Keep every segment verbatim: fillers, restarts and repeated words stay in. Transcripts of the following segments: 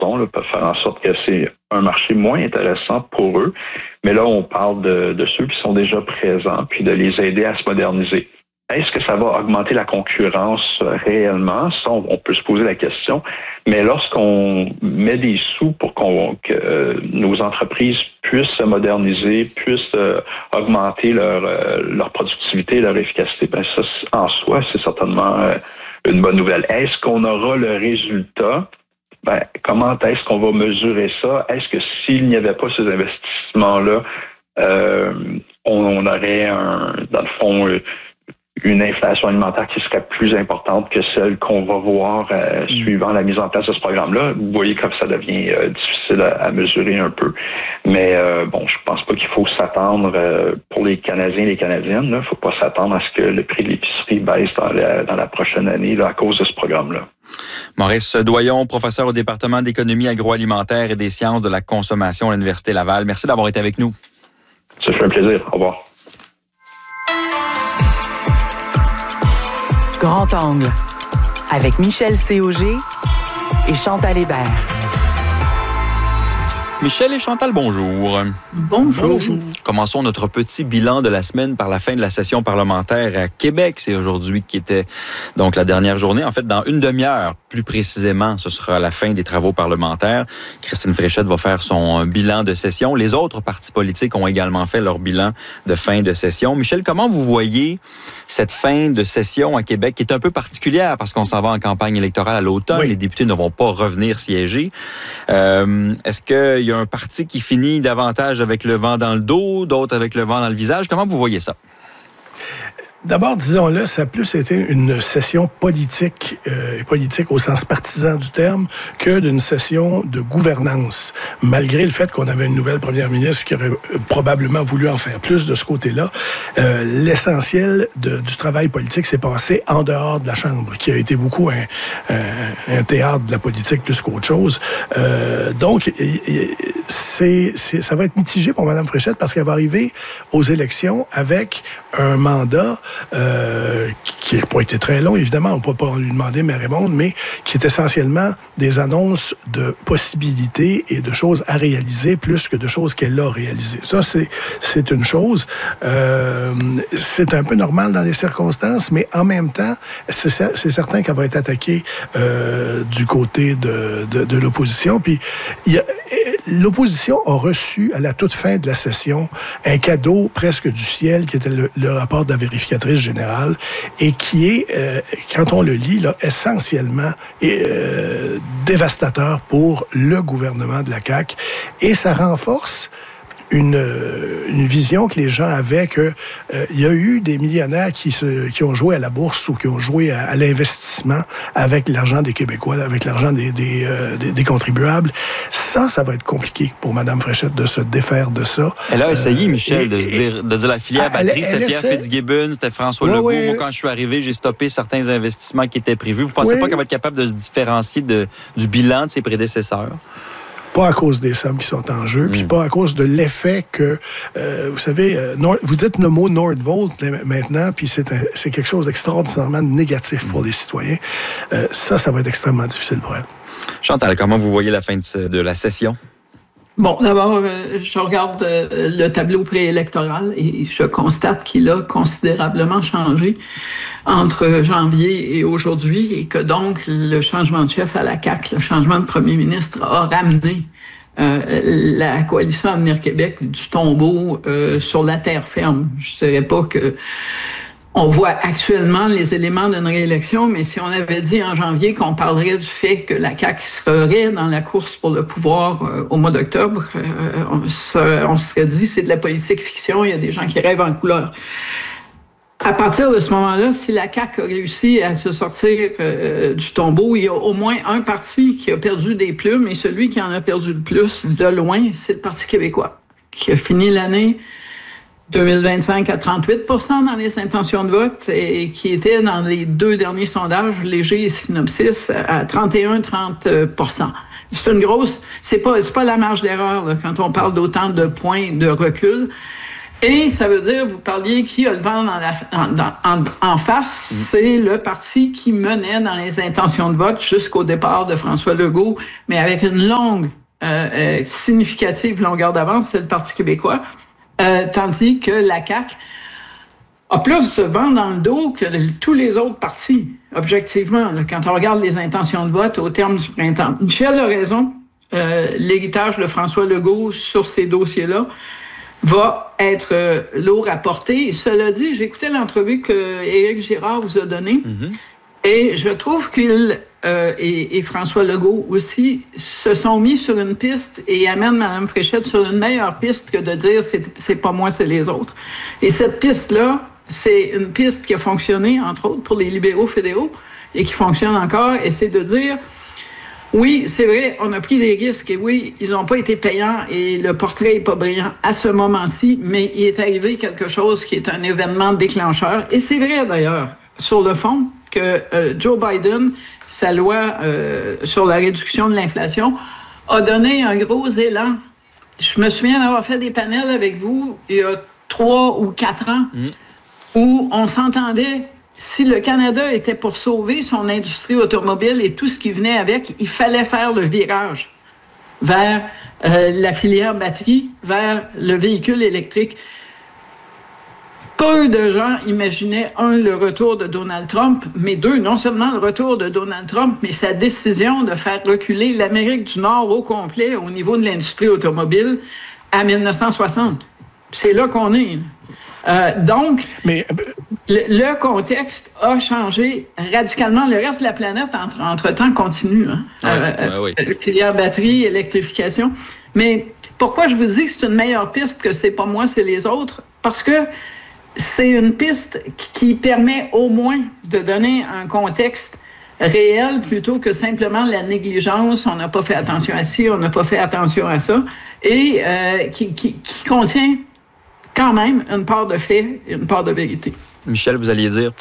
boutons, là, peuvent faire en sorte que c'est un marché moins intéressant pour eux. Mais là, on parle de, de ceux qui sont déjà présents, puis de les aider à se moderniser. Est-ce que ça va augmenter la concurrence réellement? Ça, on, on peut se poser la question. Mais lorsqu'on met des sous pour qu'on, que euh, nos entreprises puissent se moderniser, puissent euh, augmenter leur, euh, leur productivité, leur efficacité, ben ça, en soi, c'est certainement euh, une bonne nouvelle. Est-ce qu'on aura le résultat? Ben, comment est-ce qu'on va mesurer ça? Est-ce que s'il n'y avait pas ces investissements-là, euh, on, on aurait, un, dans le fond, euh, une inflation alimentaire qui serait plus importante que celle qu'on va voir euh, suivant la mise en place de ce programme-là? Vous voyez comme ça devient euh, difficile à, à mesurer un peu. Mais euh, bon, je pense pas qu'il faut s'attendre euh, pour les Canadiens et les Canadiennes. Il ne faut pas s'attendre à ce que le prix de l'épicerie baisse dans la, dans la prochaine année là, à cause de ce programme-là. Maurice Doyon, professeur au département d'économie agroalimentaire et des sciences de la consommation à l'Université Laval. Merci d'avoir été avec nous. Ça fait un plaisir. Au revoir. Grand Angle, avec Michel Cauger et Chantal Hébert. Michel et Chantal, bonjour. Bonjour. Bonjour. Commençons notre petit bilan de la semaine par la fin de la session parlementaire à Québec. C'est aujourd'hui qui était donc la dernière journée. En fait, dans une demi-heure, plus précisément, ce sera la fin des travaux parlementaires. Christine Fréchette va faire son bilan de session. Les autres partis politiques ont également fait leur bilan de fin de session. Michel, comment vous voyez cette fin de session à Québec qui est un peu particulière parce qu'on s'en va en campagne électorale à l'automne. Oui. Les députés ne vont pas revenir siéger. Euh, est-ce qu'il y a un parti qui finit davantage avec le vent dans le dos, d'autres avec le vent dans le visage? Comment vous voyez ça? D'abord, disons-le, ça a plus été une session politique, euh, politique au sens partisan du terme, que d'une session de gouvernance. Malgré le fait qu'on avait une nouvelle première ministre qui aurait probablement voulu en faire plus de ce côté-là, euh, l'essentiel de, du travail politique s'est passé en dehors de la Chambre, qui a été beaucoup un, un, un théâtre de la politique plus qu'autre chose. Euh, donc, c'est, c'est, ça va être mitigé pour Mme Fréchette parce qu'elle va arriver aux élections avec un mandat Euh, qui n'a pas été très long, évidemment, on ne peut pas lui demander mais répondre, mais qui est essentiellement des annonces de possibilités et de choses à réaliser plus que de choses qu'elle a réalisées. Ça, c'est, c'est une chose. Euh, c'est un peu normal dans les circonstances, mais en même temps, c'est, c'est certain qu'elle va être attaquée euh, du côté de, de, de l'opposition. Puis, il y a, l'opposition a reçu, à la toute fin de la session, un cadeau presque du ciel qui était le, le rapport de la vérificatrice générale et qui est, euh, quand on le lit, là, essentiellement euh, dévastateur pour le gouvernement de la C A Q. Et ça renforce une, une vision que les gens avaient que euh, il y a eu des millionnaires qui, se, qui ont joué à la bourse ou qui ont joué à, à l'investissement avec l'argent des Québécois, avec l'argent des, des, euh, des, des contribuables. Ça, ça va être compliqué pour Mme Fréchette de se défaire de ça. Elle a essayé, euh, Michel, de, et, se dire, de dire la filière batterie, c'était Pierre essaie... Fitzgibbon, c'était François ouais, Legault. Ouais. Moi, quand je suis arrivé, j'ai stoppé certains investissements qui étaient prévus. Vous ne pensez ouais. pas qu'elle va être capable de se différencier de, du bilan de ses prédécesseurs? Pas à cause des sommes qui sont en jeu, mmh. puis pas à cause de l'effet que, euh, vous savez, euh, Nord, vous dites le mot Nordvolt maintenant, puis c'est, un, c'est quelque chose d'extraordinairement négatif pour les citoyens. Euh, ça, ça va être extrêmement difficile pour elle. Chantal, comment vous voyez la fin de, de la session? Bon, d'abord, euh, je regarde euh, le tableau préélectoral et je constate qu'il a considérablement changé entre janvier et aujourd'hui et que donc le changement de chef à la C A Q, le changement de premier ministre a ramené euh, la coalition Avenir Québec du tombeau euh, sur la terre ferme. Je ne dirais pas que on voit actuellement les éléments d'une réélection, mais si on avait dit en janvier qu'on parlerait du fait que la C A Q serait dans la course pour le pouvoir euh, au mois d'octobre, euh, on, se, on se serait dit c'est de la politique fiction, il y a des gens qui rêvent en couleur. À partir de ce moment-là, si la C A Q a réussi à se sortir euh, du tombeau, il y a au moins un parti qui a perdu des plumes, et celui qui en a perdu le plus, de loin, c'est le Parti québécois, qui a fini l'année deux mille vingt-cinq à trente-huit pour cent dans les intentions de vote et qui était dans les deux derniers sondages, Léger et Synopsis, à trente et un à trente pour cent. C'est une grosse... C'est pas, c'est pas la marge d'erreur là, quand on parle d'autant de points de recul. Et ça veut dire, vous parliez qui a le vent dans la, dans, en, en face, mmh. c'est le parti qui menait dans les intentions de vote jusqu'au départ de François Legault, mais avec une longue, euh, euh, significative longueur d'avance, c'est le Parti québécois, euh, tandis que la C A Q a plus de vent dans le dos que tous les autres partis, objectivement, là, quand on regarde les intentions de vote au terme du printemps. Michel a raison, euh, l'héritage de François Legault sur ces dossiers-là va être euh, lourd à porter. Cela dit, j'ai écouté l'entrevue que Éric Girard vous a donnée mm-hmm. et je trouve qu'il euh, et, et François Legault aussi se sont mis sur une piste et amènent Mme Fréchette sur une meilleure piste que de dire c'est, c'est pas moi, c'est les autres. Et cette piste-là, c'est une piste qui a fonctionné, entre autres, pour les libéraux fédéraux et qui fonctionne encore, et c'est de dire oui, c'est vrai, on a pris des risques et oui, ils n'ont pas été payants et le portrait n'est pas brillant à ce moment-ci, mais il est arrivé quelque chose qui est un événement déclencheur. Et c'est vrai d'ailleurs, sur le fond, que euh, Joe Biden, sa loi euh, sur la réduction de l'inflation, a donné un gros élan. Je me souviens d'avoir fait des panels avec vous il y a trois ou quatre ans mmh. où on s'entendait. Si le Canada était pour sauver son industrie automobile et tout ce qui venait avec, il fallait faire le virage vers euh, la filière batterie, vers le véhicule électrique. Peu de gens imaginaient, un, le retour de Donald Trump, mais deux, non seulement le retour de Donald Trump, mais sa décision de faire reculer l'Amérique du Nord au complet au niveau de l'industrie automobile à mille neuf cent soixante. C'est là qu'on est. Euh, donc, mais, le, le contexte a changé radicalement. Le reste de la planète, entre, entre-temps, continue. Hein? Ouais, euh, ouais, oui. Filière batterie, électrification. Mais pourquoi je vous dis que c'est une meilleure piste que c'est pas moi, c'est les autres? Parce que c'est une piste qui permet au moins de donner un contexte réel plutôt que simplement la négligence. On n'a pas fait attention à ci, on n'a pas fait attention à ça. Et euh, qui, qui, qui contient quand même une part de fait et une part de vérité. Michel, vous alliez dire?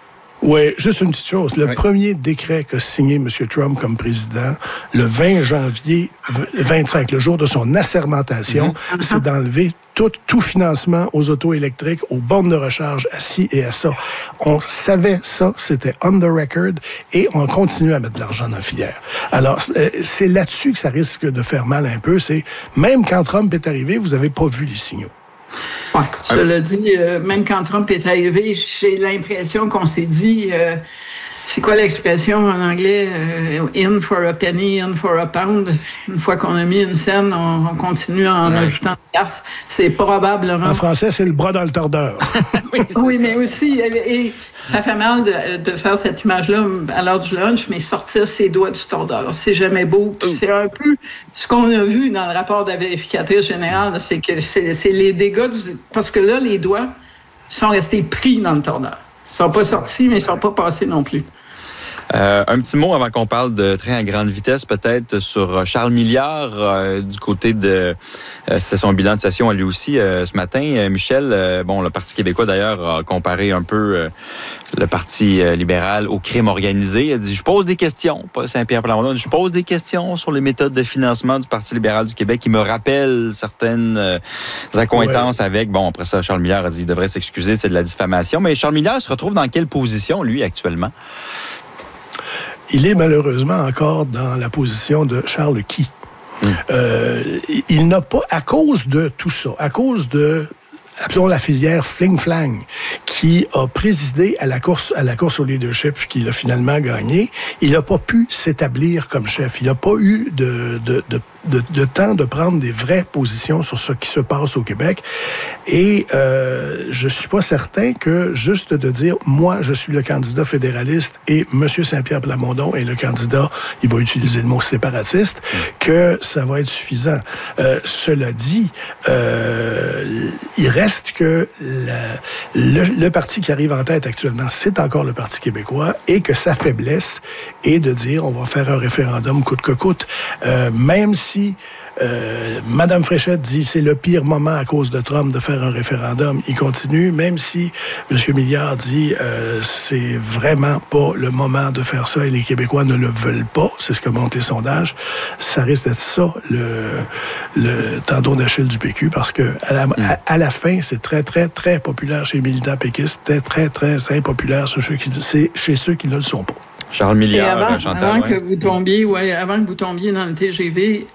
Oui, juste une petite chose. Le oui. premier décret qu'a signé M. Trump comme président, le vingt janvier vingt-cinq, le jour de son assermentation, mm-hmm. c'est d'enlever tout, tout financement aux autos électriques, aux bornes de recharge, à ci et à ça. On savait ça, c'était on the record, et on continue à mettre de l'argent dans la filière. Alors, c'est là-dessus que ça risque de faire mal un peu. C'est même quand Trump est arrivé, vous n'avez pas vu les signaux. Oui, cela dit, euh, même quand Trump est arrivé, j'ai l'impression qu'on s'est dit, euh, c'est quoi l'expression en anglais? Euh, in for a penny, in for a pound. Une fois qu'on a mis une scène, on, on continue en ouais. ajoutant des garces. C'est probablement... En français, c'est le bras dans le tordeur. oui, oui mais aussi, et, et ça fait mal de, de faire cette image-là à l'heure du lunch, mais sortir ses doigts du tordeur, c'est jamais beau. Puis c'est un peu ce qu'on a vu dans le rapport de la vérificatrice générale, c'est que c'est, c'est les dégâts du... Parce que là, les doigts sont restés pris dans le tordeur. Ils sont pas sortis, mais ils sont pas passés non plus. Euh, un petit mot avant qu'on parle de train à grande vitesse, peut-être sur Charles Milliard, euh, du côté de... Euh, c'était son bilan de session à lui aussi euh, ce matin. Euh, Michel, euh, bon, le Parti québécois d'ailleurs a comparé un peu euh, le Parti euh, libéral au crime organisé. Il a dit, je pose des questions, pas Saint-Pierre Plamondon, je pose des questions sur les méthodes de financement du Parti libéral du Québec qui me rappellent certaines euh, accointances ouais. avec... Bon, après ça, Charles Milliard a dit, il devrait s'excuser, c'est de la diffamation. Mais Charles Milliard se retrouve dans quelle position, lui, actuellement? Il est malheureusement encore dans la position de Charles Key. Mmh. Euh, il n'a pas, à cause de tout ça, à cause de, appelons la filière Fling-Flang, qui a présidé à la course, à la course au leadership, qu'il a finalement gagné, il n'a pas pu s'établir comme chef. Il n'a pas eu de, de, de De, de temps de prendre des vraies positions sur ce qui se passe au Québec. Et euh, je suis pas certain que juste de dire « moi, je suis le candidat fédéraliste et M. Saint-Pierre Plamondon est le candidat, il va utiliser le mot séparatiste, que ça va être suffisant. Euh, » Cela dit, euh, il reste que la, le, le parti qui arrive en tête actuellement, c'est encore le Parti québécois, et que sa faiblesse est de dire « on va faire un référendum coûte que coûte euh, », même si Si Euh, Madame Fréchette dit c'est le pire moment à cause de Trump de faire un référendum. Il continue, même si M. Milliard dit euh, c'est vraiment pas le moment de faire ça et les Québécois ne le veulent pas. C'est ce que montrent les sondages. Ça risque d'être ça, le, le tendon d'Achille du P Q, parce que à la, à, à la fin, c'est très, très, très populaire chez les militants péquistes, très, très, très impopulaire chez ceux qui, c'est chez ceux qui ne le sont pas. Charles Milliard, avant, Chantal. Avant ouais. que vous tombiez, ouais, avant que vous tombiez dans le T G V,